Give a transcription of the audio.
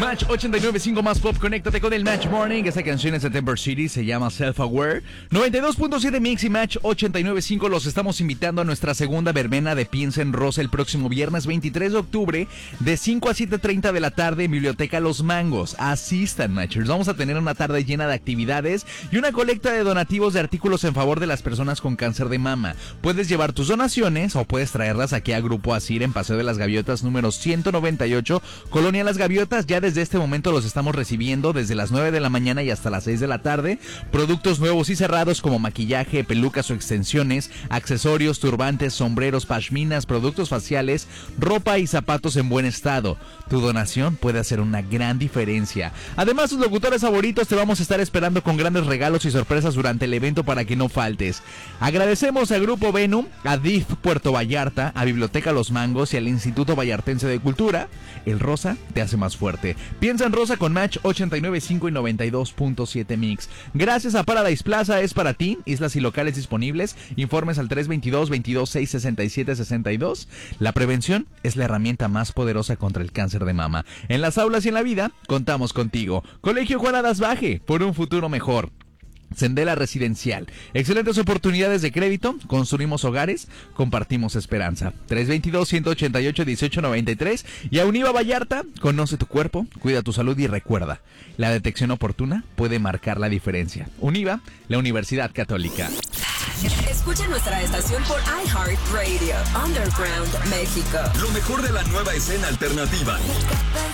Match 89.5 más pop, conéctate con el Match Morning. Esta canción es de Temper City, se llama Self Aware. 92.7 Mix y Match 89.5 los estamos invitando a nuestra segunda verbena de Piensa en Rosa el próximo viernes 23 de octubre de 5 a 7:30 de la tarde en Biblioteca Los Mangos. Asistan, Matchers. Vamos a tener una tarde llena de actividades y una colecta de donativos de artículos en favor de las personas con cáncer de mama. Puedes llevar tus donaciones o puedes traerlas aquí a Grupo Asir en Paseo de las Gaviotas número 198, Colonia Las Gaviotas. Ya desde este momento los estamos recibiendo desde las 9 de la mañana y hasta las 6 de la tarde. Productos nuevos y cerrados como maquillaje, pelucas o extensiones, accesorios, turbantes, sombreros, pashminas, productos faciales, ropa y zapatos en buen estado. Tu donación puede hacer una gran diferencia. Además, tus locutores favoritos te vamos a estar esperando con grandes regalos y sorpresas durante el evento para que no faltes. Agradecemos a Grupo Venum, a DIF Puerto Vallarta, a Biblioteca Los Mangos y al Instituto Vallartense de Cultura. El rosa te hace más fuerte. Piensa en Rosa con Match 89.5 y 92.7 Mix. Gracias a Paradise Plaza, es para ti. Islas y locales disponibles. Informes al 322-22-667-62. La prevención es la herramienta más poderosa contra el cáncer de mama. En las aulas y en la vida, contamos contigo. Colegio Juan Adasbaje, por un futuro mejor. Sendela Residencial, excelentes oportunidades de crédito, construimos hogares, compartimos esperanza. 322-188-1893 y a Univa Vallarta, conoce tu cuerpo, cuida tu salud y recuerda, la detección oportuna puede marcar la diferencia. Univa, la Universidad Católica. Escucha nuestra estación por iHeartRadio, Underground México. Lo mejor de la nueva escena alternativa.